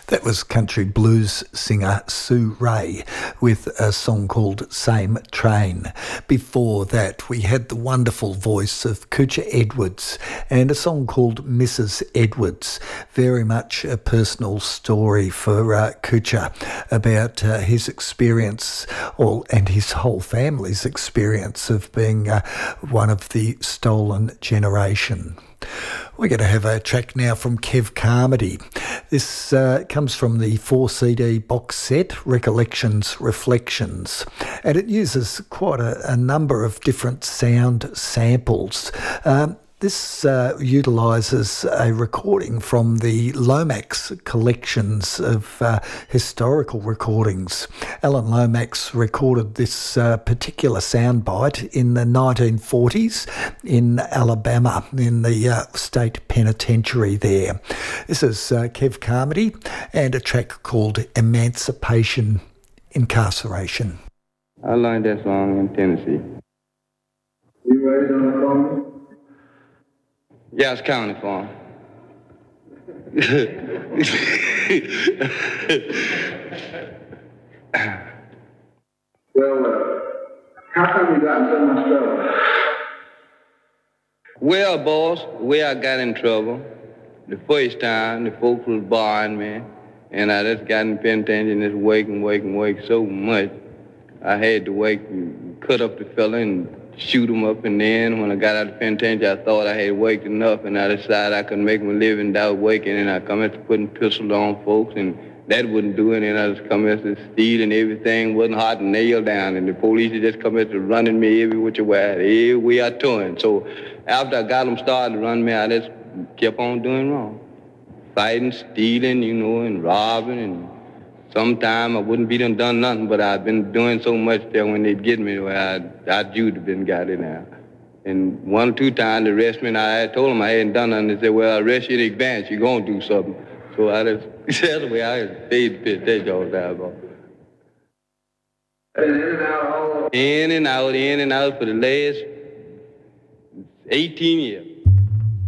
That was country blues singer Sue Ray with a song called Same Train. Before that, we had the wonderful voice of Coocher Edwards and a song called Mrs. Edwards. Very much a personal story for Coocher about his experience and his whole family's experience of being one of the stolen generation. We're going to have a track now from Kev Carmody. This comes from the 4-CD box set, Recollections, Reflections, and it uses quite a number of different sound samples. This utilises a recording from the Lomax collections of historical recordings. Alan Lomax recorded this particular soundbite in the 1940s in Alabama, in the state penitentiary there. This is Kev Carmody and a track called Emancipation Incarceration. I learned that song in Tennessee. You raised on the phone? Yes, County Farm. Well, how come you got in so much trouble? Well, boss, the way I got in trouble, the first time the folks was barring me, and I just got in the penitentiary and just wake so much. I had to wake and cut up the fella and shoot him up, and then when I got out of the penitentiary, I thought I had waked enough, and I decided I could make my living without waking, and I come into putting pistols on folks, and that wouldn't do it, and I just come into stealing everything, wasn't hard to nail down, and the police just come into running me every which way, I turned. So after I got them started to run me, I just kept on doing wrong. Fighting, stealing, and robbing, and sometime I wouldn't be done nothing, but I've been doing so much there when they'd get me where I'd you'd have been got in there. And 1 or 2 times they arrested me, and I told them I hadn't done nothing. They said, well, I'll arrest you in advance. You're going to do something. So I just, that's the way I stayed the penitentiary all the time. In and out for the last 18 years.